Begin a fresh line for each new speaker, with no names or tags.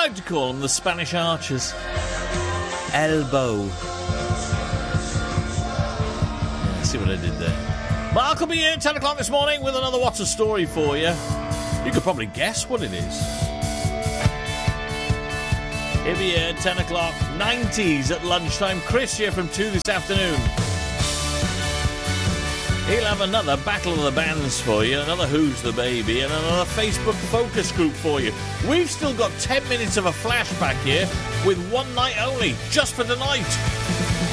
like to call them the Spanish Archers. Elbow. Yeah, see what I did there. Mark will be here at 10 o'clock this morning with another What's a Story for you. You could probably guess what it is. He'll be here at 10 o'clock. 90s at lunchtime. Chris here from 2 this afternoon. He'll have another Battle of the Bands for you, another Who's the Baby, and another Facebook focus group for you. We've still got 10 minutes of a flashback here with one night only, just for tonight.